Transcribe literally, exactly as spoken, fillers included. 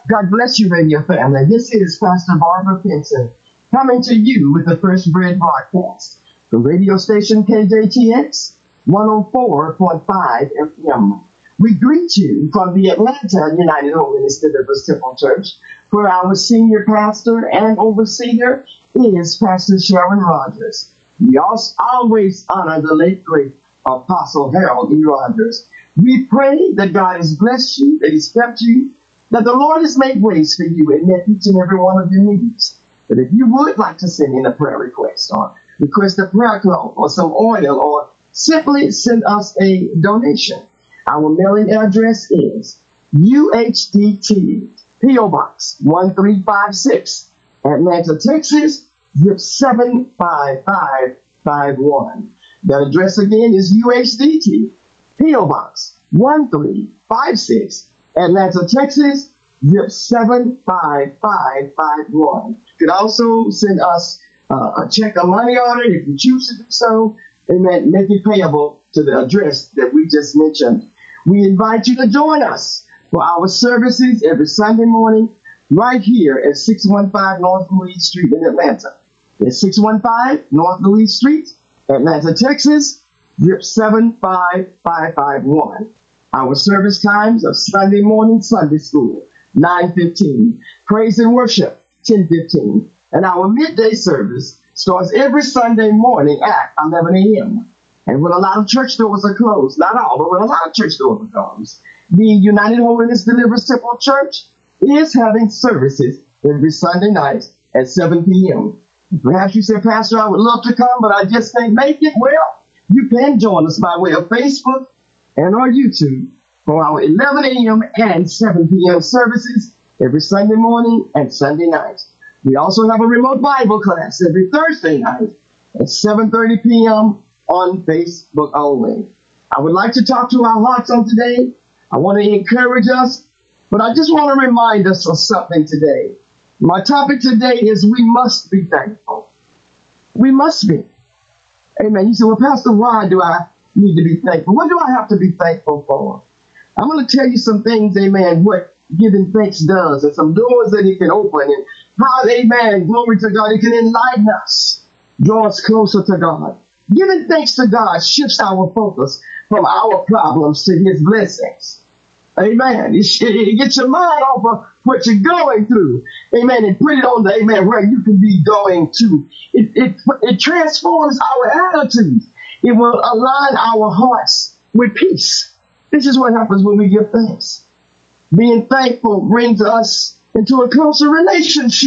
God bless you, radio family. This is Pastor Barbara Pinson coming to you with the First Bread broadcast from radio station K J T X one oh four point five F M. We greet you from the Atlanta United Holiness Deliverance Temple Church, where our senior pastor and overseer is Pastor Sharon Rogers. We also always honor the late great Apostle Harold E. Rogers. We pray that God has blessed you, that He's kept you, that the Lord has made ways for you and met each and every one of your needs. But if you would like to send in a prayer request or request a prayer cloth or some oil or simply send us a donation, our mailing address is U H D T P O Box one three five six, Atlanta, Texas, zip seven five five five one. That address again is U H D T P O Box one three five six, Atlanta, Texas, zip seven five five five one. You could also send us uh, a check or money order if you choose to do so, and then make it payable to the address that we just mentioned. We invite you to join us for our services every Sunday morning right here at six one five North Louise Street in Atlanta. It's six one five North Louise Street, Atlanta, Texas, zip seven five five five one. Our service times are Sunday morning Sunday school, nine fifteen. Praise and worship, ten fifteen. And our midday service starts every Sunday morning at eleven a.m. And when a lot of church doors are closed, not all, but when a lot of church doors are closed, the United Holiness Deliverance Temple Church is having services every Sunday night at seven p.m. Perhaps you say, Pastor, I would love to come, but I just can't make it. Well, you can join us by way of Facebook and our YouTube for our eleven a.m. and seven p.m. services every Sunday morning and Sunday night. We also have a remote Bible class every Thursday night at seven thirty p.m. on Facebook only. I would like to talk to our hearts on today. I want to encourage us, but I just want to remind us of something today. My topic today is we must be thankful. We must be. Amen. You say, well, Pastor, why do I need to be thankful? What do I have to be thankful for? I'm going to tell you some things, amen, what giving thanks does, and some doors that it can open, and how, amen, glory to God, it can enlighten us, draw us closer to God. Giving thanks to God shifts our focus from our problems to His blessings. Amen. It, it gets your mind off of what you're going through. Amen. And put it on the, amen, where you can be going to. It, it, it transforms our attitude. It will align our hearts with peace. This is what happens when we give thanks. Being thankful brings us into a closer relationship